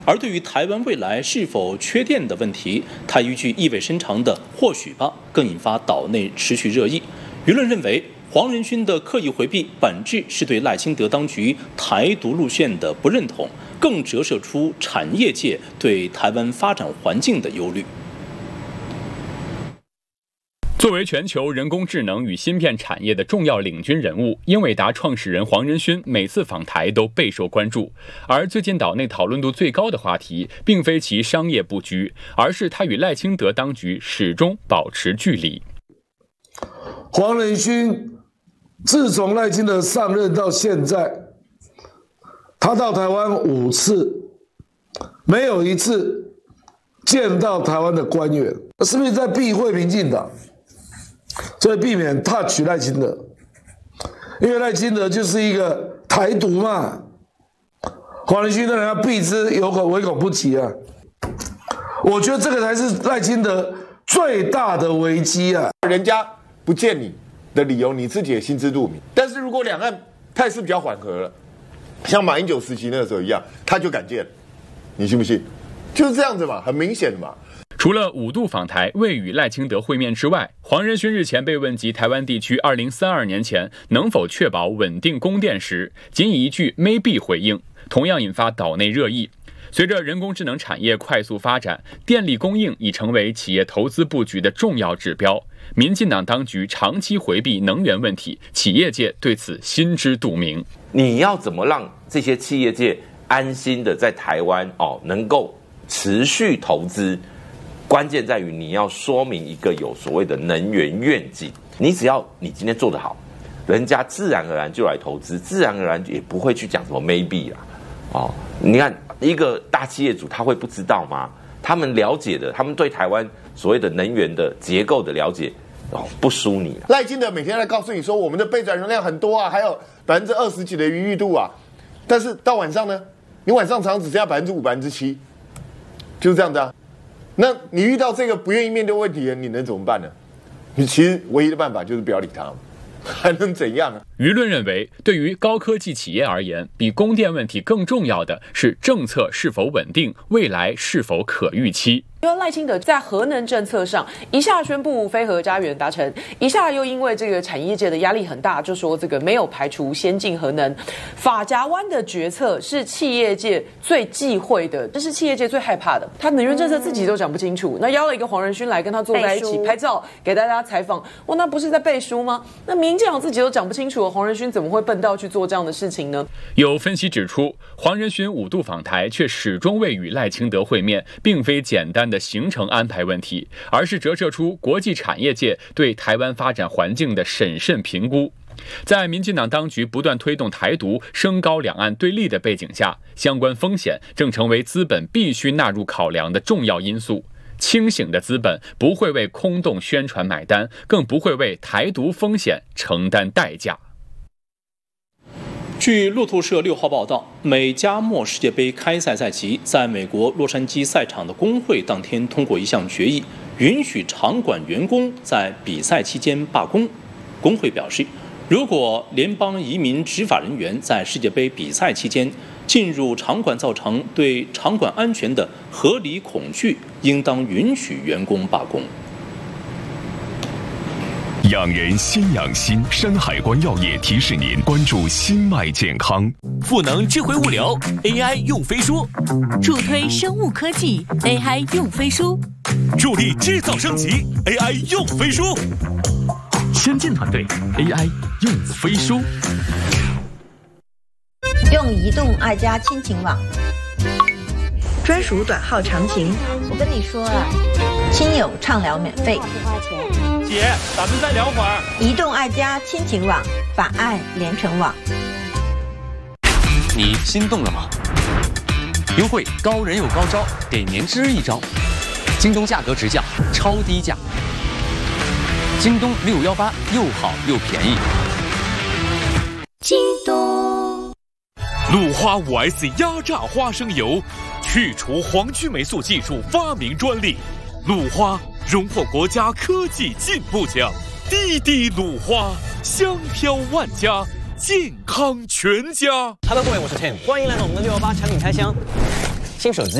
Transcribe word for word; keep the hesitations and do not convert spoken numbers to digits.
而对于台湾未来是否缺电的问题，他一句意味深长的“或许吧”更引发岛内持续热议。舆论认为，黄仁勋的刻意回避，本质是对赖清德当局台独路线的不认同，更折射出产业界对台湾发展环境的忧虑。 作为全球人工智能与芯片产业的重要领军人物，英伟达创始人黄仁勋每次访台都备受关注。而最近岛内讨论度最高的话题，并非其商业布局，而是他与赖清德当局始终保持距离。 黄仁勋自从赖清德上任到现在，他到台湾五次，没有一次见到台湾的官员，是不是在避讳民进党？所以避免 touch 赖清德，因为赖清德就是一个台独嘛，黄仁勋当然要避之有口唯恐不及啊。我觉得这个才是赖清德最大的危机啊！ 人家不见你的理由，你自己也心知肚明。但是如果两岸态势比较缓和了，像马英九时期那个时候一样，他就敢见，你信不信？就是这样子嘛，很明显的嘛。 除了五度访台未与赖清德会面之外，黄仁勋日前被问及台湾地区二零三二年前能否确保稳定供电时，仅以一句 maybe 回应，同样引发岛内热议。随着人工智能产业快速发展，电力供应已成为企业投资布局的重要指标。民进党当局长期回避能源问题，企业界对此心知肚明。 你要怎么让这些企业界安心的在台湾哦能够持续投资？关键在于你要说明一个有所谓的能源愿景，你只要你今天做得好，人家自然而然就来投资，自然而然也不会去讲什么 maybe 啦。哦，你看一个大企业主他会不知道吗？他们了解的，他们对台湾所谓的能源的结构的了解，哦，不输你。 赖清德每天在告诉你说我们的备转容量很多啊，还有百分之二十几的余裕度啊，但是到晚上呢，你晚上常常只剩下百分之五、百分之七，就是这样子啊。那你遇到这个不愿意面对问题的人，你能怎么办呢？你其实唯一的办法就是不要理他，还能怎样啊？ 舆论认为，对于高科技企业而言，比供电问题更重要的是政策是否稳定，未来是否可预期。 因为赖清德在核能政策上一下宣布非核家园达成，一下又因为这个产业界的压力很大，就说这个没有排除先进核能。法夹湾的决策是企业界最忌讳的，这是企业界最害怕的。他能源政策自己都讲不清楚，那邀了一个黄仁勋来跟他坐在一起拍照，给大家采访。哇，那不是在背书吗？那民进党自己都讲不清楚，黄仁勋怎么会笨到去做这样的事情呢？ 有分析指出，黄仁勋五度访台却始终未与赖清德会面，并非简单的行程安排问题，而是折射出国际产业界对台湾发展环境的审慎评估。在民进党当局不断推动台独、升高两岸对立的背景下，相关风险正成为资本必须纳入考量的重要因素。清醒的资本不会为空洞宣传买单，更不会为台独风险承担代价。 据路透社六号报道，美加墨世界杯开赛在即，在美国洛杉矶赛场的工会当天通过一项决议，允许场馆员工在比赛期间罢工。工会表示，如果联邦移民执法人员在世界杯比赛期间进入场馆造成对场馆安全的合理恐惧，应当允许员工罢工。 养人先养心，山海关药业提示您关注心脉健康。 赋能智慧物流 A I 用飞书， 助推生物科技 A I 用飞书， 助力制造升级 A I 用飞书， 先进团队 A I 用飞书。 用移动爱家亲情网， 专属短号长情。 我跟你说了，亲友畅聊免费。 姐，咱们再聊会儿。 移动爱家亲情网，把爱连成网。 你心动了吗？优惠高人有高招，给您支一招。京东价格直降，超低价。京东六一八又好又便宜。 京东。 鲁花 五 S 压榨花生油，去除黄曲霉素技术发明专利。鲁花荣获国家科技进步奖，滴滴鲁花，香飘万家，健康全家。 Hello， 各位，我是 Tim， 欢迎来到我们的六一八产品开箱。 新手机。